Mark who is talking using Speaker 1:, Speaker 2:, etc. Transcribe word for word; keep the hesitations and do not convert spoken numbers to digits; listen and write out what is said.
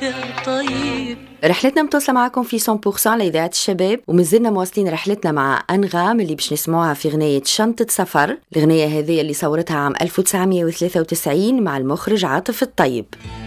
Speaker 1: يا طيب.
Speaker 2: رحلتنا متواصلة معكم في مية بالمية لإذاعة الشباب، ومازلنا مواصلين رحلتنا مع أنغام اللي باش نسمعوها في غنية شنطة سفر. الغنية هذه اللي صورتها عام ألف وتسعمية وثلاثة وتسعين مع المخرج عاطف الطيب.